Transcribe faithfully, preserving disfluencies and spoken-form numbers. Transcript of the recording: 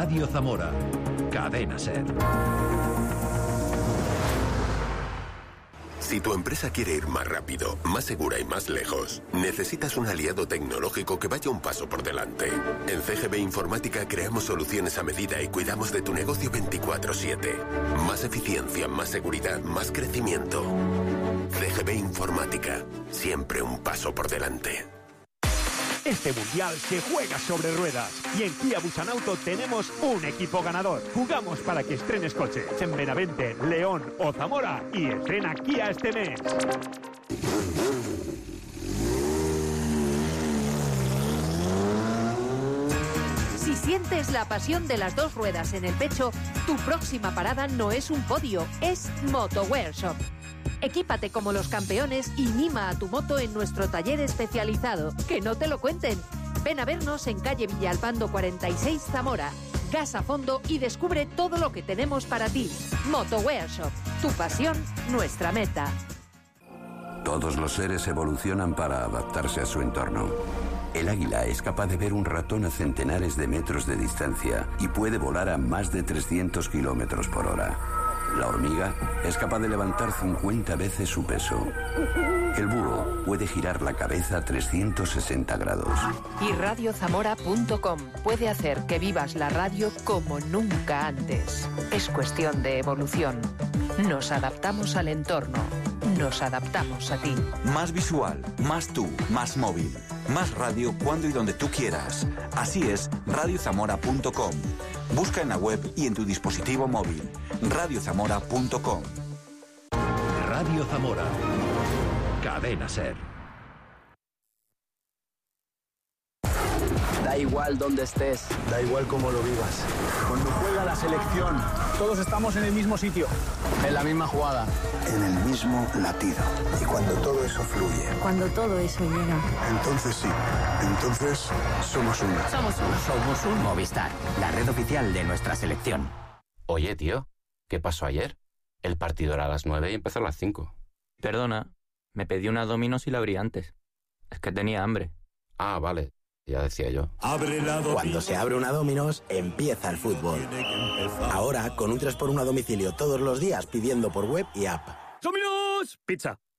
Radio Zamora. Cadena Ser. Si tu empresa quiere ir más rápido, más segura y más lejos, necesitas un aliado tecnológico que vaya un paso por delante. En C G B Informática creamos soluciones a medida y cuidamos de tu negocio veinticuatro siete. Más eficiencia, más seguridad, más crecimiento. C G B Informática, siempre un paso por delante. Este mundial se juega sobre ruedas y en Kia Busanauto tenemos un equipo ganador. Jugamos para que estrenes coches en Benavente, León o Zamora y estrena Kia este mes. Si sientes la pasión de las dos ruedas en el pecho, tu próxima parada no es un podio, es Motowear Shop. Equípate como los campeones y mima a tu moto en nuestro taller especializado. ¡Que no te lo cuenten! Ven a vernos en calle Villalpando cuarenta y seis, Zamora. Gas a fondo y descubre todo lo que tenemos para ti. Motowear Shop. Tu pasión, nuestra meta. Todos los seres evolucionan para adaptarse a su entorno. El águila es capaz de ver un ratón a centenares de metros de distancia y puede volar a más de trescientos kilómetros por hora. La hormiga es capaz de levantar cincuenta veces su peso. El búho puede girar la cabeza a trescientos sesenta grados. Y radio zamora punto com puede hacer que vivas la radio como nunca antes. Es cuestión de evolución. Nos adaptamos al entorno. Nos adaptamos a ti. Más visual, más tú, más móvil. Más radio cuando y donde tú quieras. Así es, radio zamora punto com. Busca en la web y en tu dispositivo móvil. radio zamora punto com. Radio Zamora. Cadena Ser. Da igual donde estés. Da igual cómo lo vivas. Cuando juega la selección, todos estamos en el mismo sitio. En la misma jugada. En el mismo latido. Y cuando todo eso fluye. Cuando todo eso llega. Entonces sí. Entonces somos uno. Somos uno. Somos un Movistar. La red oficial de nuestra selección. Oye, tío, ¿qué pasó ayer? El partido era a las nueve y empezó a las cinco. Perdona, me pedí una Domino's y la abrí antes. Es que tenía hambre. Ah, vale. Ya decía yo. Cuando se abre una Domino's, empieza el fútbol. Ahora, con un tres por uno a domicilio todos los días pidiendo por web y app. ¡Domino's! Pizza.